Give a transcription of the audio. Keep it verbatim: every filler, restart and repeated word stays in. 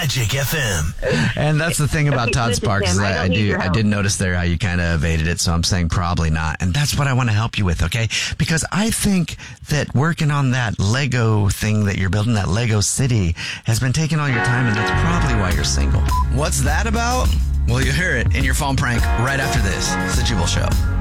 Magic F M. And that's the thing about Okay, Todd listen, Sparks Tim, is I I, don't I need do your I help. did notice there how you kind of evaded it, so I'm saying probably not. And that's what I want to help you with, okay? Because I think that working on that Lego thing that you're building, that Lego city, has been taking all your time, and that's probably why you're single. What's that about? Well, you'll hear it in your phone prank right after this. It's the Jubal Show.